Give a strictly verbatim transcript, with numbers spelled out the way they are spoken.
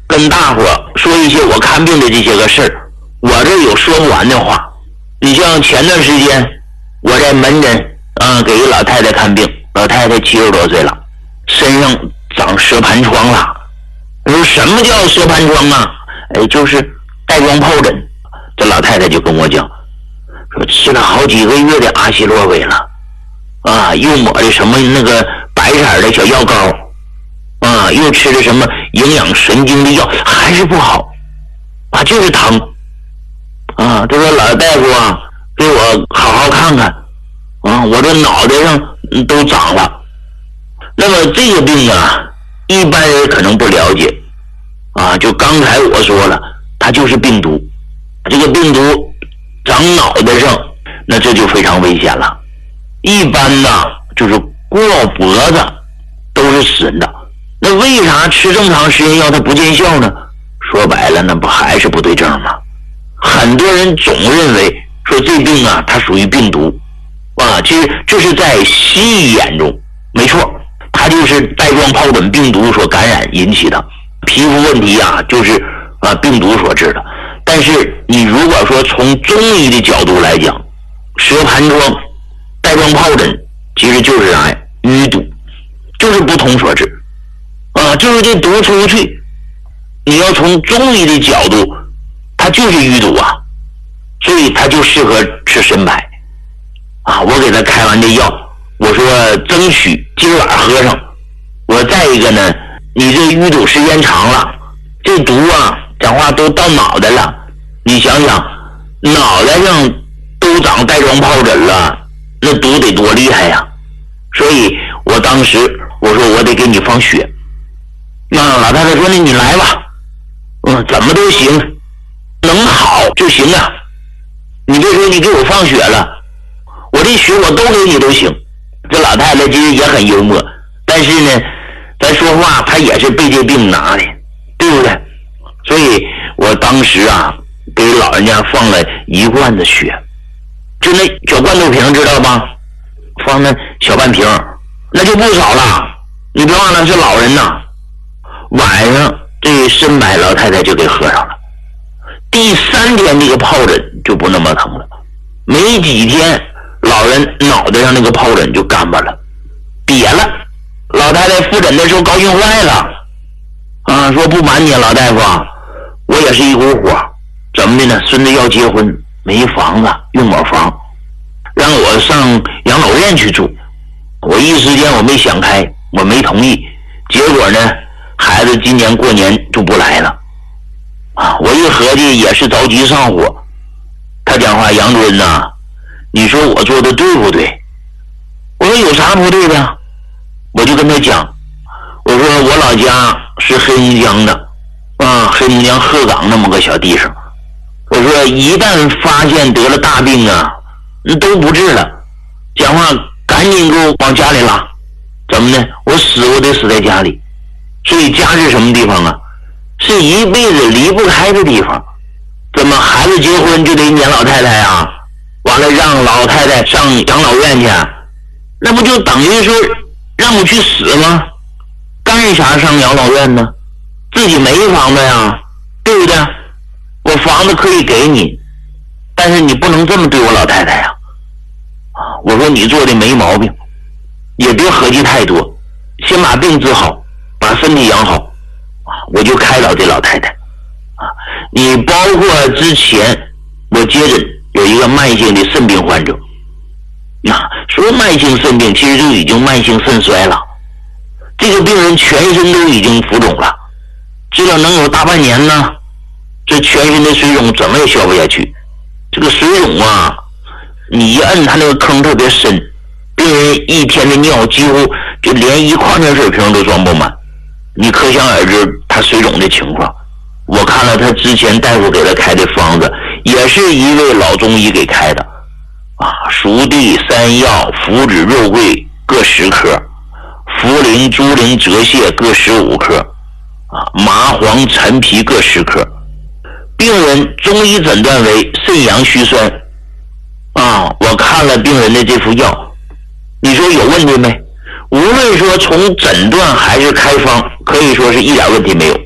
跟大伙说一些我看病的这些个事儿，我这有说不完的话。你像前段时间我在门诊啊给一老太太看病，老太太七十多岁了，身上长蛇盘疮了。我说什么叫蛇盘疮啊？哎，就是带状疱疹。这老太太就跟我讲，说吃了好几个月的阿昔洛韦了，啊，又抹的什么那个白色的小药膏，啊，又吃的什么营养神经的药，还是不好，啊，就是疼，啊，这个老大夫啊，给我好好看看，啊，我这脑袋上都长了。那么这个病啊，一般人可能不了解，啊，就刚才我说了，它就是病毒。这个病毒长脑袋上，那这就非常危险了。一般呢，就是过脖子都是死人的。那为啥吃这么长时间药它不见效呢？说白了，那不还是不对症吗？很多人总认为说这病啊，它属于病毒啊，其实这是在西医眼中没错，它就是带状疱疹病毒所感染引起的皮肤问题啊，就是啊病毒所致的。但是你如果说从中医的角度来讲，蛇盘疮、带状疱疹其实就是啥呀？淤堵，就是不通所致啊，就是这毒出不去。你要从中医的角度，它就是淤堵啊，所以它就适合吃参柏啊。我给他开完这药，我说争取今晚喝上。我再一个呢，你这淤堵时间长了，这毒啊讲话都到脑袋了，你想想，脑袋上都长带状疱疹了，那毒得多厉害呀！所以我当时我说我得给你放血。那老太太说呢，你来吧，嗯，怎么都行，能好就行啊。你别说你给我放血了，我这血我都给你都行。这老太太其实也很幽默，但是呢，咱说话她也是被这病拿的，对不对？所以我当时啊，给老人家放了一罐子血，就那小罐头瓶，知道吧？放那小半瓶，那就不少了。你别忘了是老人呐。晚上这参柏老太太就给喝上了，第三天这个疱疹就不那么疼了，没几天老人脑袋上那个疱疹就干巴了，瘪了。老太太复诊的时候高兴坏了啊，说不瞒你老大夫啊，我也是一股火，怎么的呢？孙子要结婚，没房子，用我房，让我上养老院去住。我一时间我没想开，我没同意，结果呢，孩子今年过年就不来了啊！我一合计也是着急上火。他讲话，杨主任呐，你说我做的对不对？我说有啥不对的？我就跟他讲，我说我老家是黑龙江的啊，黑龙江鹤岗那么个小地方。我说一旦发现得了大病啊，都不治了，讲话赶紧给我往家里拉。怎么呢？我死我得死在家里。所以家是什么地方啊？是一辈子离不开的地方。怎么孩子结婚就得撵老太太啊？完了让老太太上养老院去，那不就等于说让我去死吗？干啥上养老院呢？自己没房子呀，对不对？我房子可以给你，但是你不能这么对我老太太呀。啊，我说你做的没毛病，也别合计太多，先把病治好，把身体养好啊！我就开导这老太太啊，你包括之前我接诊有一个慢性的肾病患者，那、啊、说慢性肾病其实就已经慢性肾衰了，这个病人全身都已经浮肿了，治疗能有大半年呢，这全身的水肿怎么也消不下去。这个水肿啊，你一摁它那个坑特别深，病人一天的尿几乎就连一矿泉水瓶都装不满，你可想而知他水肿的情况。我看了他之前大夫给他开的方子，也是一位老中医给开的啊，熟地、山药、附子、肉桂各十克，茯苓、猪苓、泽泻各十五克啊，麻黄、陈皮各十克。病人中医诊断为肾阳虚酸啊，我看了病人的这副药，你说有问题没？无论说从诊断还是开方，可以说是一点问题没有。